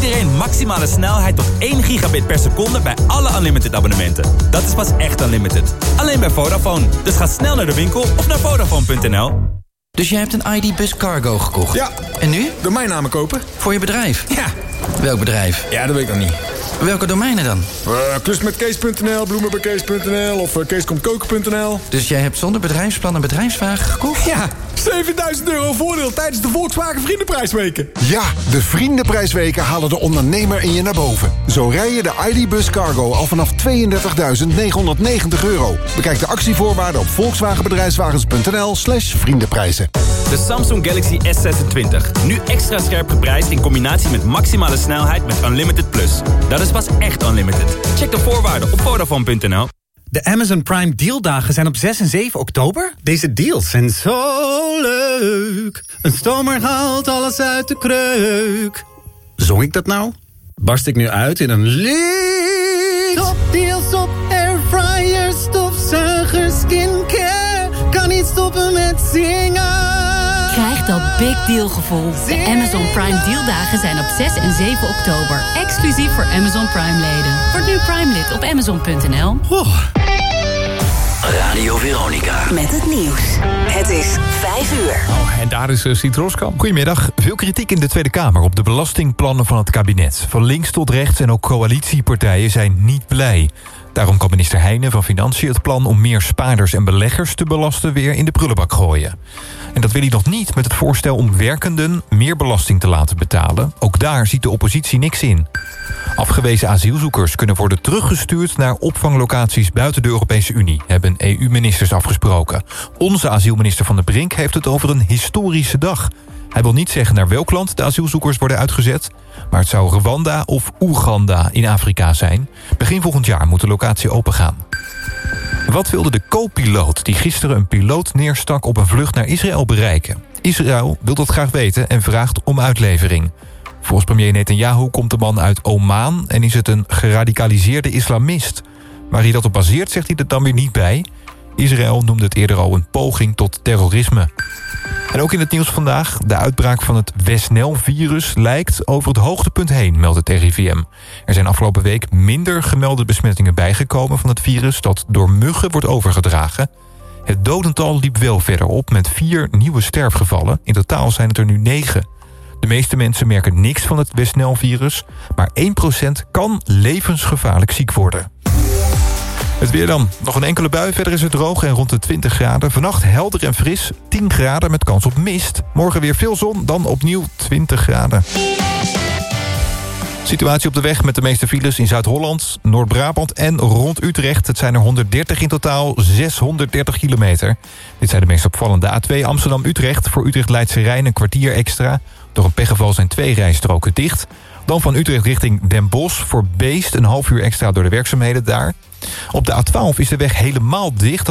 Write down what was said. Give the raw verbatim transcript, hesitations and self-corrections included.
iedereen maximale snelheid tot één gigabit per seconde bij alle Unlimited abonnementen. Dat is pas echt Unlimited. Alleen bij Vodafone. Dus ga snel naar de winkel of naar Vodafone punt n l. Dus jij hebt een I D Bus Cargo gekocht? Ja. En nu? Domeinnamen kopen. Voor je bedrijf? Ja. Welk bedrijf? Ja, dat weet ik nog niet. Welke domeinen dan? Uh, Klusmetkees punt n l, bloemen bij kees punt n l of uh, keeskomtkoken punt n l. Dus jij hebt zonder bedrijfsplan een bedrijfswagen gekocht? Ja, zevenduizend euro voordeel tijdens de Volkswagen Vriendenprijsweken. Ja, de Vriendenprijsweken halen de ondernemer in je naar boven. Zo rij je de I D Bus Cargo al vanaf tweeëndertigduizend negenhonderdnegentig euro. Bekijk de actievoorwaarden op volkswagenbedrijfswagens punt n l slash vriendenprijzen. De Samsung Galaxy S zesentwintig. Nu extra scherp geprijsd in combinatie met maximale snelheid met Unlimited Plus. Dat is pas echt Unlimited. Check de voorwaarden op Vodafone punt n l. De Amazon Prime dealdagen zijn op zes en zeven oktober. Deze deals zijn zo leuk. Een stomer haalt alles uit de kreuk. Zong ik dat nou? Barst ik nu uit in een lied? Topdeals op airfryers, stofzuigers, skincare. Kan niet stoppen met zingen. Krijg dat big deal gevoel. De Amazon Prime dealdagen zijn op zes en zeven oktober. Exclusief voor Amazon Prime leden. Word nu Prime lid op amazon punt n l. Oh. Radio Veronica. Met het nieuws. Het is vijf uur. Oh, en daar is uh, Siet Roskamp. Goedemiddag. Veel kritiek in de Tweede Kamer op de belastingplannen van het kabinet. Van links tot rechts en ook coalitiepartijen zijn niet blij. Daarom kan minister Heijnen van Financiën het plan om meer spaarders en beleggers te belasten weer in de prullenbak gooien. En dat wil hij nog niet met het voorstel om werkenden meer belasting te laten betalen. Ook daar ziet de oppositie niks in. Afgewezen asielzoekers kunnen worden teruggestuurd naar opvanglocaties buiten de Europese Unie, hebben E U-ministers afgesproken. Onze asielminister Van der Brink heeft het over een historische dag. Hij wil niet zeggen naar welk land de asielzoekers worden uitgezet, maar het zou Rwanda of Oeganda in Afrika zijn. Begin volgend jaar moet de locatie opengaan. Wat wilde de co-piloot die gisteren een piloot neerstak op een vlucht naar Israël bereiken? Israël wil dat graag weten en vraagt om uitlevering. Volgens premier Netanyahu komt de man uit Oman en is het een geradicaliseerde islamist. Waar hij dat op baseert, zegt hij er dan weer niet bij. Israël noemde het eerder al een poging tot terrorisme. En ook in het nieuws vandaag, de uitbraak van het West-Nijl-virus lijkt over het hoogtepunt heen, meldt het R I V M. Er zijn afgelopen week minder gemelde besmettingen bijgekomen van het virus dat door muggen wordt overgedragen. Het dodental liep wel verder op met vier nieuwe sterfgevallen. In totaal zijn het er nu negen. De meeste mensen merken niks van het West-Nijl-virus, maar één procent kan levensgevaarlijk ziek worden. Het weer dan. Nog een enkele bui, verder is het droog en rond de twintig graden. Vannacht helder en fris, tien graden met kans op mist. Morgen weer veel zon, dan opnieuw twintig graden. Situatie op de weg met de meeste files in Zuid-Holland, Noord-Brabant en rond Utrecht. Het zijn er honderddertig in totaal, zeshonderddertig kilometer. Dit zijn de meest opvallende. A twee Amsterdam-Utrecht, voor Utrecht-Leidse Rijn een kwartier extra. Door een pechgeval zijn twee rijstroken dicht. Dan van Utrecht richting Den Bosch, voor Beest een half uur extra door de werkzaamheden daar. Op de A twaalf is de weg helemaal dicht.